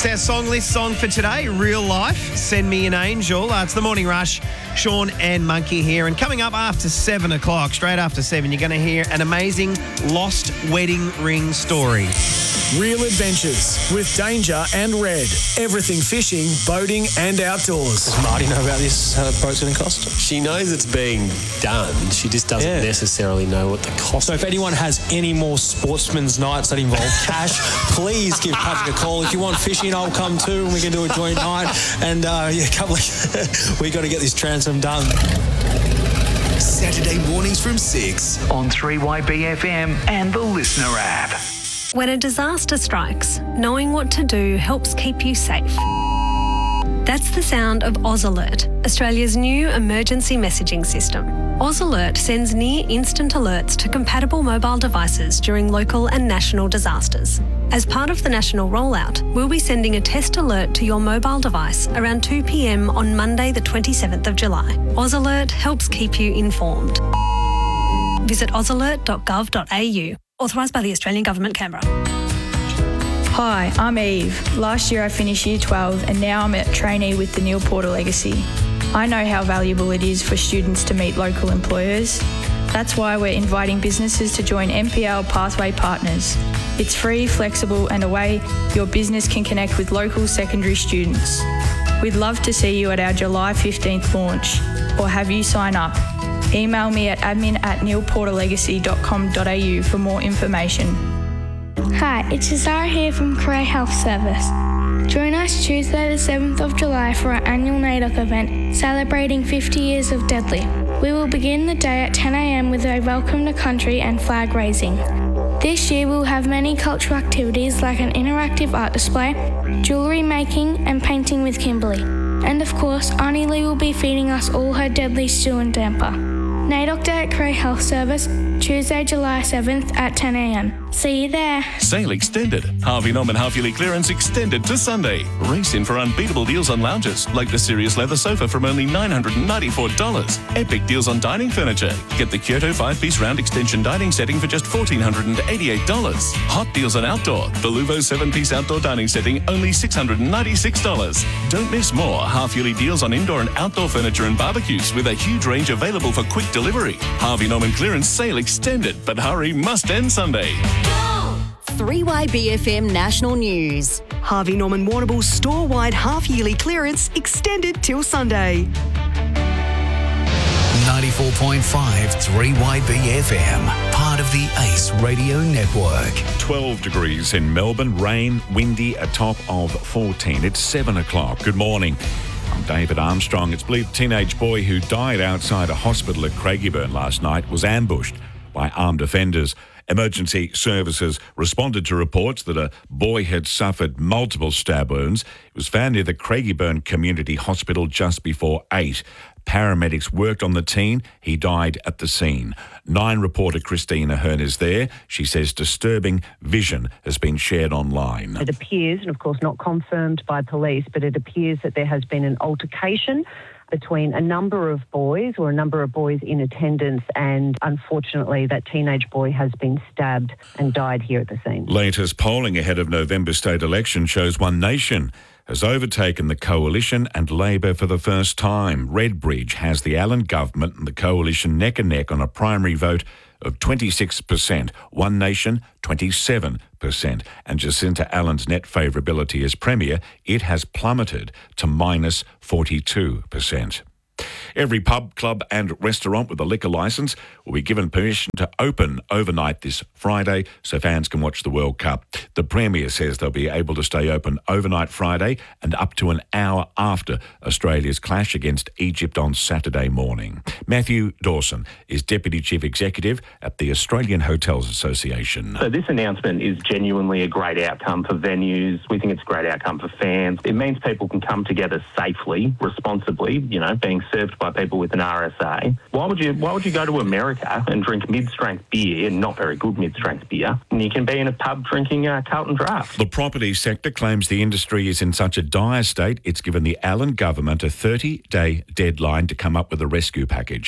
It's our song list song for today, Real Life, Send Me an Angel. It's the Morning Rush, Sean and Monkey here. And coming up after 7 o'clock, straight after 7, you're going to hear an amazing lost wedding ring story. Real adventures with Danger and Red. Everything fishing, boating and outdoors. Does Marty know about this, how the boat's going to cost? She knows it's being done. She just doesn't necessarily know what the cost So if anyone has any more sportsman's nights that involve cash, please give Patrick a call. If you want fishing, I'll come too and we can do a joint night. And we got to get this transom done. Saturday mornings from 6 on 3YBFM and the Listener app. When a disaster strikes, knowing what to do helps keep you safe. That's the sound of Oz Alert, Australia's new emergency messaging system. Oz Alert sends near-instant alerts to compatible mobile devices during local and national disasters. As part of the national rollout, we'll be sending a test alert to your mobile device around 2 p.m. on Monday the 27th of July. Oz Alert helps keep you informed. Visit ozalert.gov.au. Authorised by the Australian Government, Canberra. Hi, I'm Eve. Last year I finished Year 12 and now I'm a trainee with the Neil Porter Legacy. I know how valuable it is for students to meet local employers. That's why we're inviting businesses to join NPL Pathway Partners. It's free, flexible and a way your business can connect with local secondary students. We'd love to see you at our July 15th launch or have you sign up. Email me at admin@neilporterlegacy.com.au for more information. Hi, it's Zara here from Career Health Service. Join us Tuesday the 7th of July for our annual NAIDOC event celebrating 50 years of Deadly. We will begin the day at 10 a.m. with a welcome to country and flag raising. This year we'll have many cultural activities like an interactive art display, jewellery making and painting with Kimberly. And of course, Auntie Lee will be feeding us all her Deadly stew and damper. NAIDOC Day at Career Health Service, Tuesday, July 7th at 10 a.m. See you there. Sale extended. Harvey Norman half-yearly clearance extended to Sunday. Race in for unbeatable deals on lounges, like the Sirius leather sofa from only $994. Epic deals on dining furniture. Get the Kyoto 5-piece round extension dining setting for just $1,488. Hot deals on outdoor. The Luvo 7-piece outdoor dining setting, only $696. Don't miss more half-yearly deals on indoor and outdoor furniture and barbecues with a huge range available for quick delivery. Harvey Norman clearance sale extended, but hurry must end Sunday. 3YBFM National News. Harvey Norman Warrnambool store-wide half-yearly clearance extended till Sunday. 94.5 3YBFM, part of the Ace Radio Network. 12 degrees in Melbourne, rain, windy, a top of 14. It's 7 o'clock. Good morning. I'm David Armstrong. It's believed a teenage boy who died outside a hospital at Craigieburn last night was ambushed by armed offenders. Emergency services responded to reports that a boy had suffered multiple stab wounds. It was found near the Craigieburn Community Hospital just before 8. Paramedics worked on the teen. He died at the scene. 9 reporter Christina Hearn is there. She says disturbing vision has been shared online. It appears, and of course not confirmed by police, but it appears that there has been an altercation between a number of boys in attendance, and unfortunately that teenage boy has been stabbed and died here at the scene. Latest polling ahead of November state election shows One Nation has overtaken the Coalition and Labor for the first time. Redbridge has the Allen government and the Coalition neck and neck on a primary vote of 26%, One Nation 27%, and Jacinta Allen's net favourability as Premier, it has plummeted to minus 42%. Every pub, club and restaurant with a liquor licence will be given permission to open overnight this Friday so fans can watch the World Cup. The Premier says they'll be able to stay open overnight Friday and up to an hour after Australia's clash against Egypt on Saturday morning. Matthew Dawson is Deputy Chief Executive at the Australian Hotels Association. So this announcement is genuinely a great outcome for venues. We think it's a great outcome for fans. It means people can come together safely, responsibly, being served by people with an RSA. Why would you go to America and drink mid-strength beer, not very good mid-strength beer, and you can be in a pub drinking Carlton Draft? The property sector claims the industry is in such a dire state it's given the Allen government a 30-day deadline to come up with a rescue package.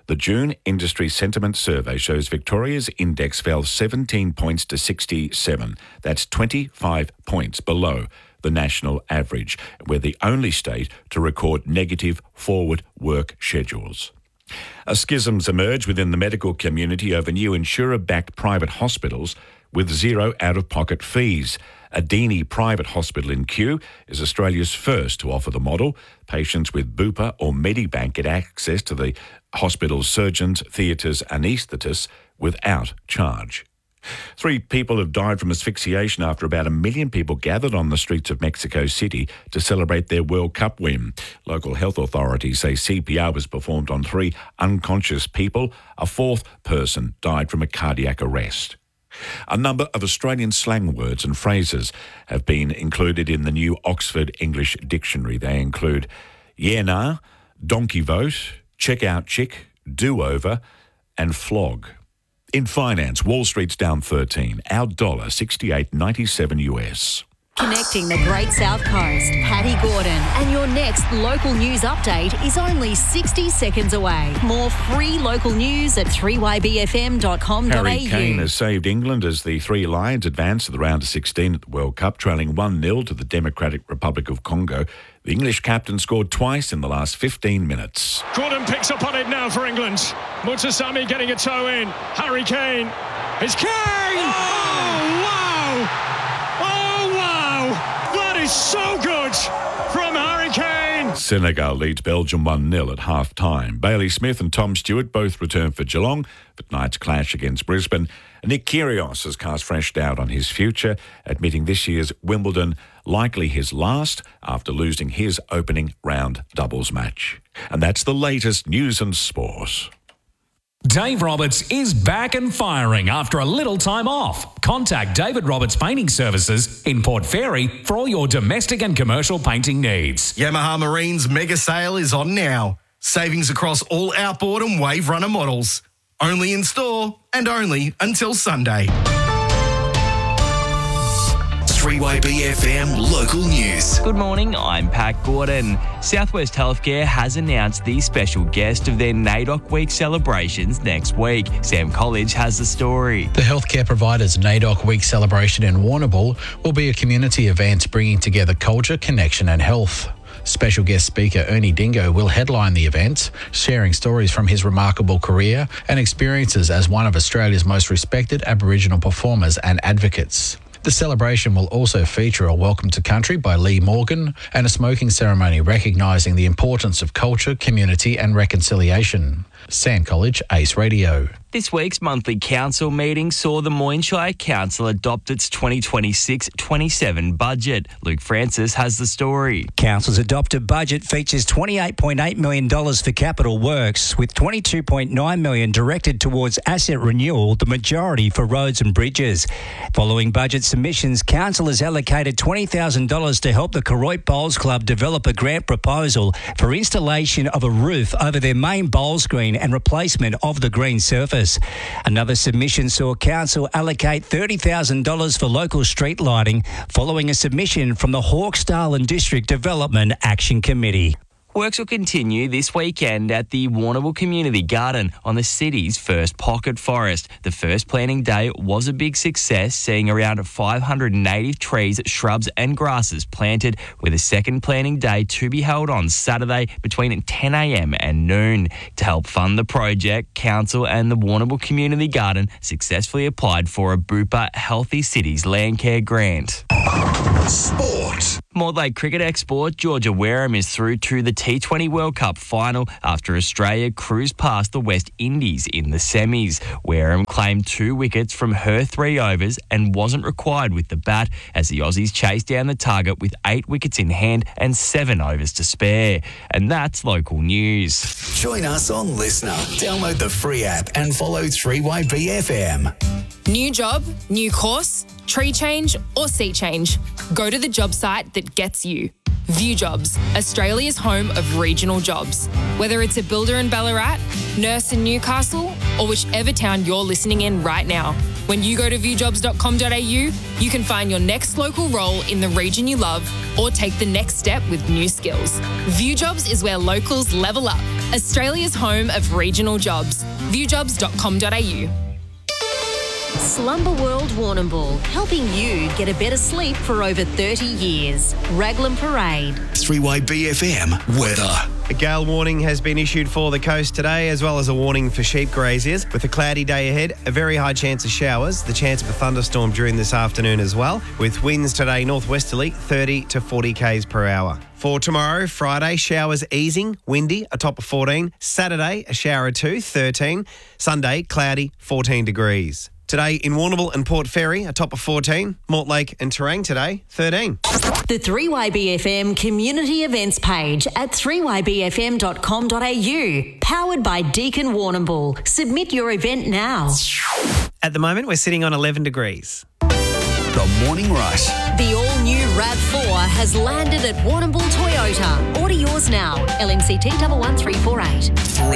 The June Industry Sentiment Survey shows Victoria's index fell 17 points to 67. That's 25 points below the national average. We're the only state to record negative forward work schedules. Schisms emerge within the medical community over new insurer-backed private hospitals with zero out-of-pocket fees. Adini Private Hospital in Kew is Australia's first to offer the model. Patients with Bupa or Medibank get access to the hospital's surgeons, theatres, anaesthetists without charge. 3 people have died from asphyxiation after about 1 million people gathered on the streets of Mexico City to celebrate their World Cup win. Local health authorities say CPR was performed on 3 unconscious people. A 4th person died from a cardiac arrest. A number of Australian slang words and phrases have been included in the new Oxford English Dictionary. They include yeah nah, donkey vote, check out chick, do-over and flog. In finance, Wall Street's down 13, our dollar 68.97 US. Connecting the Great South Coast, Patty Gordon, and your next local news update is only 60 seconds away. More free local news at 3ybfm.com.au. Harry Kane has saved England as the 3 Lions advance to the round of 16 at the World Cup, trailing 1-0 to the Democratic Republic of Congo. The English captain scored twice in the last 15 minutes. Gordon picks up on it now for England. Mutasami getting a toe in. Harry Kane. It's Kane! Oh, wow! Oh, wow! That is so good from Harry Kane! Senegal leads Belgium 1-0 at half-time. Bailey Smith and Tom Stewart both return for Geelong for tonight's clash against Brisbane. Nick Kyrgios has cast fresh doubt on his future, admitting this year's Wimbledon likely his last after losing his opening round doubles match. And that's the latest news and sport. Dave Roberts is back and firing after a little time off. Contact David Roberts Painting Services in Port Fairy for all your domestic and commercial painting needs. Yamaha Marine's mega sale is on now. Savings across all outboard and wave runner models. Only in store and only until Sunday. 3YBFM Local News. Good morning, I'm Pat Gordon. Southwest Healthcare has announced the special guest of their NAIDOC Week celebrations next week. Sam College has the story. The healthcare provider's NAIDOC Week celebration in Warrnambool will be a community event bringing together culture, connection and health. Special guest speaker Ernie Dingo will headline the event, sharing stories from his remarkable career and experiences as one of Australia's most respected Aboriginal performers and advocates. The celebration will also feature a welcome to country by Lee Morgan and a smoking ceremony recognising the importance of culture, community and reconciliation. Sam College, Ace Radio. This week's monthly council meeting saw the Moyne Shire Council adopt its 2026-27 budget. Luke Francis has the story. Council's adopted budget features $28.8 million for capital works, with $22.9 million directed towards asset renewal, the majority for roads and bridges. Following budget submissions, Council has allocated $20,000 to help the Koroit Bowls Club develop a grant proposal for installation of a roof over their main bowls green and replacement of the green surface. Another submission saw Council allocate $30,000 for local street lighting following a submission from the Hawkesdale and District Development Action Committee. Works will continue this weekend at the Warrnambool Community Garden on the city's first pocket forest. The first planting day was a big success, seeing around 500 native trees, shrubs and grasses planted, with a second planting day to be held on Saturday between 10 a.m. and noon. To help fund the project, Council and the Warrnambool Community Garden successfully applied for a Bupa Healthy Cities Landcare grant. Sport. Mortlake cricket export Georgia Wareham is through to the T20 World Cup final after Australia cruised past the West Indies in the semis. Wareham claimed 2 wickets from her 3 overs and wasn't required with the bat as the Aussies chased down the target with 8 wickets in hand and 7 overs to spare. And that's local news. Join us on Listener. Download the free app and follow 3YBFM. New job, new course, tree change or sea change. Go to the job site that gets you. View Jobs, Australia's home of regional jobs. Whether it's a builder in Ballarat, nurse in Newcastle or whichever town you're listening in right now. When you go to viewjobs.com.au, you can find your next local role in the region you love or take the next step with new skills. Viewjobs is where locals level up. Australia's home of regional jobs. Viewjobs.com.au. Slumber World Warrnambool, helping you get a better sleep for over 30 years. Raglan Parade. 3YBFM weather. A gale warning has been issued for the coast today, as well as a warning for sheep graziers. With a cloudy day ahead, a very high chance of showers, the chance of a thunderstorm during this afternoon as well, with winds today northwesterly 30 to 40 k's per hour. For tomorrow, Friday, showers easing, windy, a top of 14. Saturday, a shower or two, 13. Sunday, cloudy, 14 degrees. Today in Warrnambool and Port Fairy, a top of 14. Mortlake and Terang today, 13. The 3YBFM community events page at 3ybfm.com.au. Powered by Deakin Warrnambool. Submit your event now. At the moment, we're sitting on 11 degrees. The Morning Rush. The all-new RAV4 has landed at Warrnambool Toyota. Order yours now. LMCT 11348. 3